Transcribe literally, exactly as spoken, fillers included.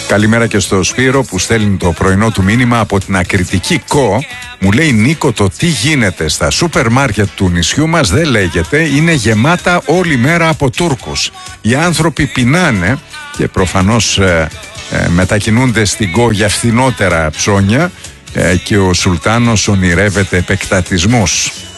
Καλημέρα και στο Σπύρο που στέλνει το πρωινό του μήνυμα από την ακριτική ΚΟ. Μου λέει: Νίκο, το τι γίνεται στα σούπερ μάρκετ του νησιού μας δεν λέγεται, είναι γεμάτα όλη μέρα από Τούρκους. Οι άνθρωποι πεινάνε και προφανώς ε, ε, μετακινούνται στην ΚΟ για φθηνότερα ψώνια ε, και ο Σουλτάνος ονειρεύεται επεκτατισμούς.